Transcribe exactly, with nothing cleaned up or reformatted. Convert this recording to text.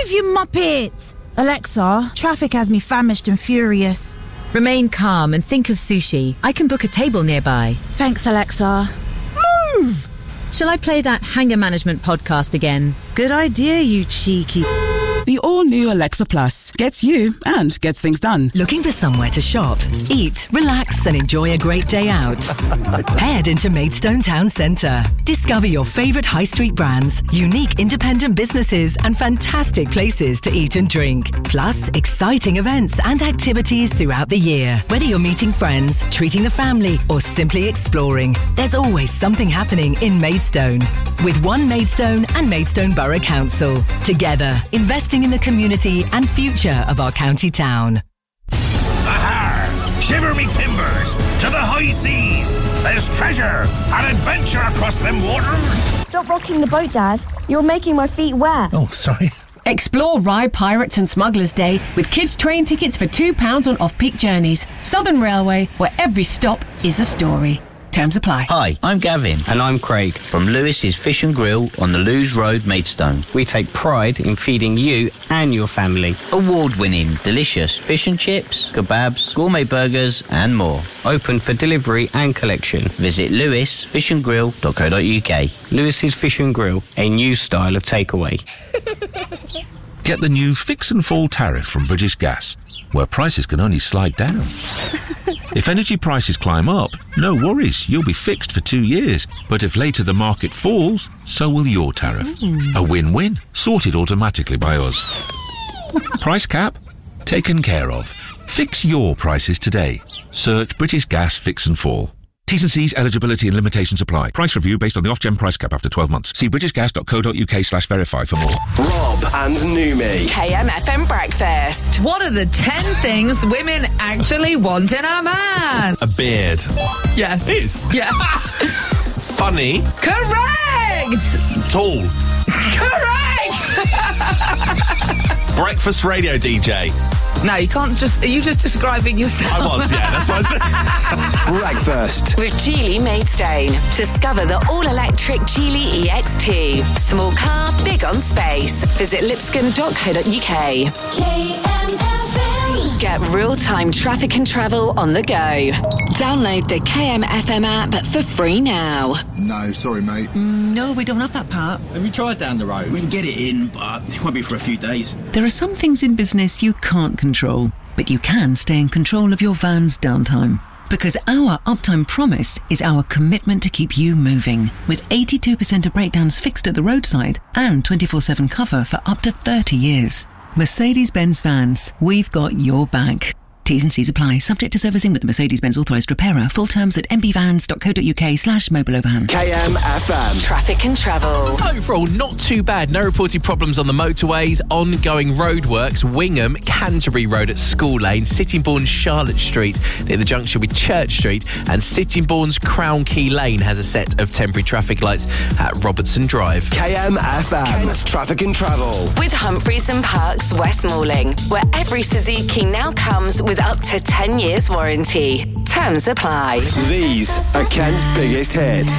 Move, you muppet! Alexa, traffic has me famished and furious. Remain calm and think of sushi. I can book a table nearby. Thanks, Alexa. Move! Shall I play that Hanger Management podcast again? Good idea, you cheeky... The all-new Alexa Plus gets you and gets things done. Looking for somewhere to shop, eat, relax and enjoy a great day out? Head into Maidstone Town Centre. Discover your favourite high street brands, unique independent businesses and fantastic places to eat and drink. Plus, exciting events and activities throughout the year. Whether you're meeting friends, treating the family or simply exploring, there's always something happening in Maidstone. With One Maidstone and Maidstone Borough Council. Together, investing in the community and future of our county town. Aha! Shiver me timbers! To the high seas! There's treasure and adventure across them waters! Stop rocking the boat, Dad. You're making my feet wet. Oh, sorry. Explore Rye Pirates and Smugglers Day with kids' train tickets for two pounds on off-peak journeys. Southern Railway, where every stop is a story. Terms apply. Hi, I'm Gavin. And I'm Craig. From Lewis's Fish and Grill on the Lewes Road, Maidstone. We take pride in feeding you and your family. Award-winning, delicious fish and chips, kebabs, gourmet burgers and more. Open for delivery and collection. Visit lewis fish and grill dot co dot uk. Lewis's Fish and Grill, a new style of takeaway. Get the new Fix and Fall tariff from British Gas, where prices can only slide down. If energy prices climb up, no worries, you'll be fixed for two years. But if later the market falls, so will your tariff. Mm. A win-win, sorted automatically by us. Price cap? Taken care of. Fix your prices today. Search British Gas Fix and Fall. T's and C's, eligibility and limitations apply. Price review based on the Ofgem price cap after twelve months. See british gas dot co dot uk slash verify for more. Rob and Numi. K M F M Breakfast. What are the ten things women actually want in a man? A beard. Yes. It is? Yeah. Funny. Correct. Tall. Correct. Breakfast radio D J. No, you can't just... Are you just describing yourself? I was, yeah, that's what I said. Breakfast. With Geely Maidstone. Discover the all-electric Geely E X two. Small car, big on space. Visit lipscomb dot co dot uk. K M F M. Get real-time traffic and travel on the go. Download the K M F M app for free now. No, sorry, mate. Mm, no, we don't have that part. Have you tried down the road? We can get it in, but it won't be for a few days. There are some things in business you can't control, but you can stay in control of your van's downtime. Because our uptime promise is our commitment to keep you moving. With eighty-two percent of breakdowns fixed at the roadside and twenty-four seven cover for up to thirty years. Mercedes-Benz Vans, we've got your back. T's and C's apply. Subject to servicing with the Mercedes-Benz authorised repairer. Full terms at m b vans dot co dot uk slash mobilovan. K M F M. Traffic and travel. Overall, not too bad. No reported problems on the motorways. Ongoing roadworks. Wingham, Canterbury Road at School Lane. Sittingbourne, Charlotte Street near the junction with Church Street. And Sittingbourne's Crown Key Lane has a set of temporary traffic lights at Robertson Drive. K M F M. Kent's Traffic and Travel. With Humphreys and Parks West Malling, where every Suzuki now comes with up to ten years warranty. Terms apply. These are Kent's biggest hits.